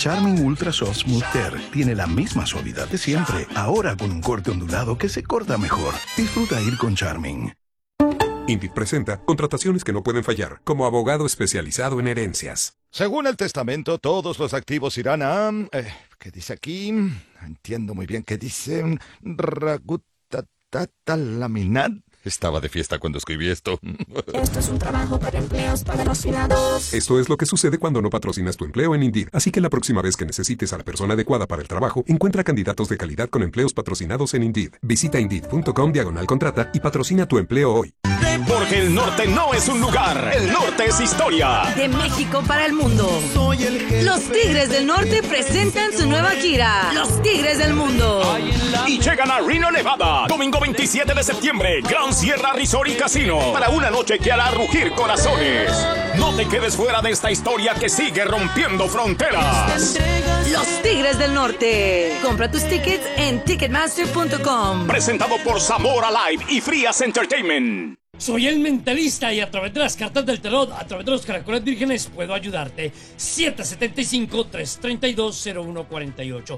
Charmin Ultra Soft Smooth Tear tiene la misma suavidad de siempre, ahora con un corte ondulado que se corta mejor. Disfruta ir con Charmin. Indeed presenta contrataciones que no pueden fallar, como abogado especializado en herencias. Según el testamento, todos los activos irán a... ¿qué dice aquí? No entiendo muy bien qué dice. Laminar. Estaba de fiesta cuando escribí esto. Esto es un trabajo para empleos patrocinados. Esto es lo que sucede cuando no patrocinas tu empleo en Indeed. Así que la próxima vez que necesites a la persona adecuada para el trabajo, encuentra candidatos de calidad con empleos patrocinados en Indeed. Visita Indeed.com/contrata y patrocina tu empleo hoy. Porque el norte no es un lugar, el norte es historia. De México para el mundo. Los Tigres del Norte presentan su nueva gira, Los Tigres del Mundo. Y llegan a Reno, Nevada, domingo 27 de septiembre, Gran Sierra Resort y Casino, para una noche que hará rugir corazones. No te quedes fuera de esta historia que sigue rompiendo fronteras. Los Tigres del Norte. Compra tus tickets en Ticketmaster.com. Presentado por Zamora Live y Frías Entertainment. Soy el mentalista y a través de las cartas del tarot, a través de los caracoles vírgenes, puedo ayudarte. 775-332-0148.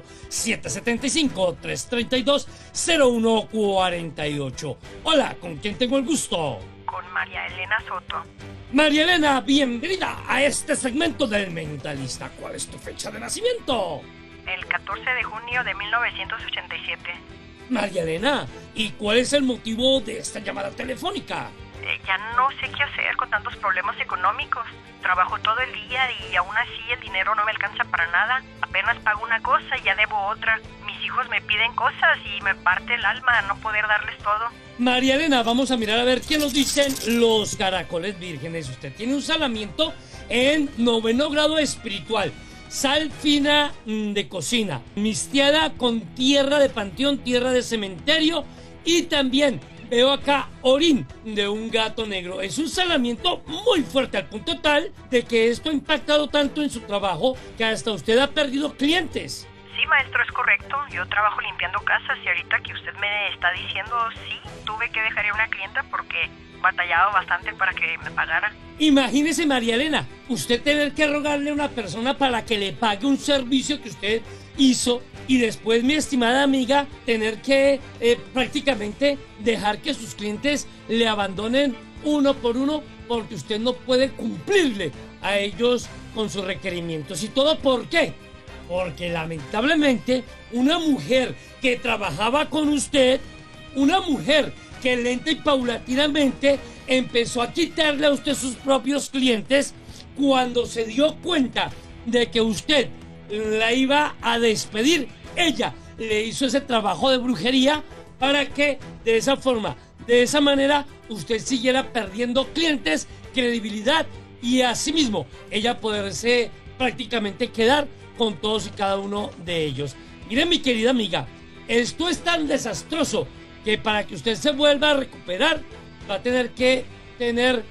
775-332-0148. Hola, ¿con quién tengo el gusto? Con María Elena Soto. María Elena, bienvenida a este segmento del mentalista. ¿Cuál es tu fecha de nacimiento? El 14 de junio de 1987. María Elena, ¿y cuál es el motivo de esta llamada telefónica? Ya no sé qué hacer con tantos problemas económicos. Trabajo todo el día y aún así el dinero no me alcanza para nada. Apenas pago una cosa y ya debo otra. Mis hijos me piden cosas y me parte el alma no poder darles todo. María Elena, vamos a mirar a ver qué nos dicen los caracoles vírgenes. Usted tiene un salamiento en 9º grado espiritual. Sal fina de cocina, mistiada con tierra de panteón, tierra de cementerio, y también veo acá orín de un gato negro. Es un salamiento muy fuerte al punto tal de que esto ha impactado tanto en su trabajo que hasta usted ha perdido clientes. Sí, maestro, es correcto. Yo trabajo limpiando casas y ahorita que usted me está diciendo, sí, tuve que dejar ir a una clienta porque batallaba bastante para que me pagara. Imagínese, María Elena, usted tener que rogarle a una persona para que le pague un servicio que usted hizo y después, mi estimada amiga, tener que prácticamente dejar que sus clientes le abandonen uno por uno porque usted no puede cumplirle a ellos con sus requerimientos. ¿Y todo por qué? Porque lamentablemente una mujer que trabajaba con usted, una mujer que lenta y paulatinamente empezó a quitarle a usted sus propios clientes cuando se dio cuenta de que usted la iba a despedir. Ella le hizo ese trabajo de brujería para que de esa forma, de esa manera, usted siguiera perdiendo clientes, credibilidad y asimismo ella poderse prácticamente quedar con todos y cada uno de ellos. Mire, mi querida amiga, esto es tan desastroso que para que usted se vuelva a recuperar va a tener que tener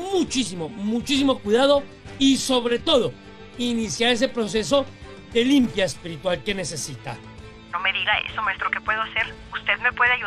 muchísimo cuidado y sobre todo iniciar ese proceso de limpia espiritual que necesita. No me diga eso, maestro, ¿qué puedo hacer? ¿Usted me puede ayudar?